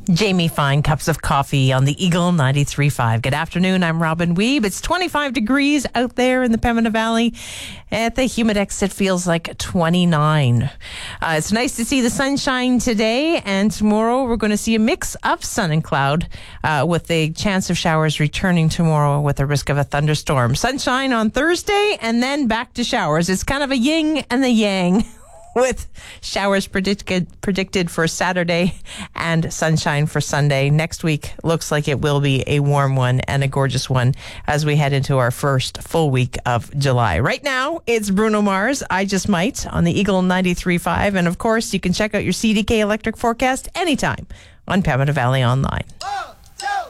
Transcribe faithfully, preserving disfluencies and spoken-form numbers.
Jamie Fine, cups of coffee on the Eagle ninety-three point five. Good afternoon, I'm Robin Weeb. It's twenty-five degrees out there in the Pembina Valley. At the Humidex, it feels like twenty-nine. Uh, it's nice to see the sunshine today, and tomorrow we're going to see a mix of sun and cloud uh, with a chance of showers returning tomorrow with a risk of a thunderstorm. Sunshine on Thursday, and then back to showers. It's kind of a yin and the yang, with showers predicted predicted for Saturday and sunshine for Sunday. Next week looks like it will be a warm one and a gorgeous one as we head into our first full week of July. Right now, it's Bruno Mars, I Just Might, on the Eagle ninety-three point five. And of course, you can check out your C D K electric forecast anytime on Pembina Valley Online.